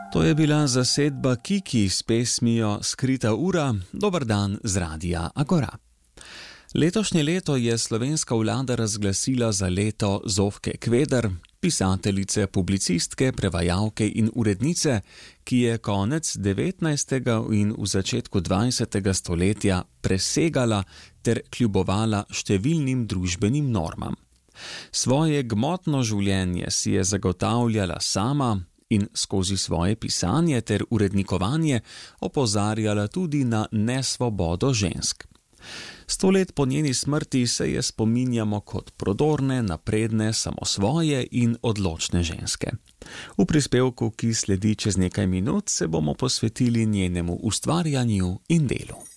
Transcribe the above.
To je bila zasedba Kiki s pesmijo Skrita ura. Dober dan z radia Agora. Letošnje leto je slovenska vlada razglasila za leto Zofke Kveder, pisateljice, publicistke, prevajalke in urednice, ki je konec 19. in v začetku 20. stoletja presegala ter kljubovala številnim družbenim normam. Svoje gmotno življenje si je zagotavljala sama in skozi svoje pisanje ter urednikovanje opozarjala tudi na nesvobodo žensk. 100 let po njeni smrti se je spominjamo kot prodorne, napredne, samosvoje in odločne ženske. V prispevku, ki sledi čez nekaj minut, se bomo posvetili njenemu ustvarjanju in delu.